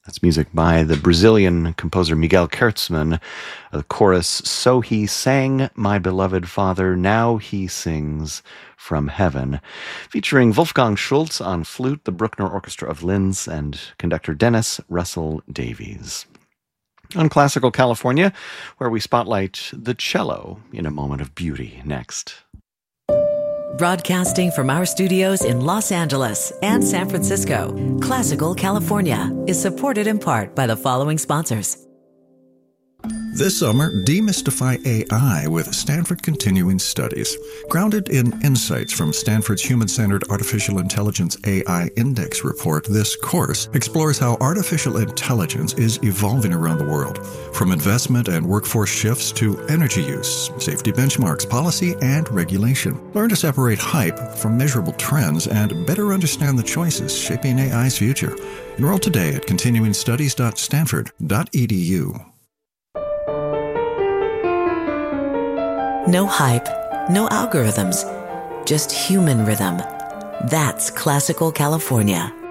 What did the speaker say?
That's music by the Brazilian composer Miguel Kurtzman. The chorus, "So he sang, my beloved father, now he sings from heaven," featuring Wolfgang Schultz on flute, the Bruckner Orchestra of Linz, and conductor Dennis Russell Davies. On Classical California, where we spotlight the cello in a moment of beauty next. Broadcasting from our studios in Los Angeles and San Francisco, Classical California is supported in part by the following sponsors. This summer, demystify AI with Stanford Continuing Studies. Grounded in insights from Stanford's Human-Centered Artificial Intelligence AI Index report, this course explores how artificial intelligence is evolving around the world, from investment and workforce shifts to energy use, safety benchmarks, policy, and regulation. Learn to separate hype from measurable trends and better understand the choices shaping AI's future. Enroll today at continuingstudies.stanford.edu. No hype, no algorithms, just human rhythm. That's Classical California.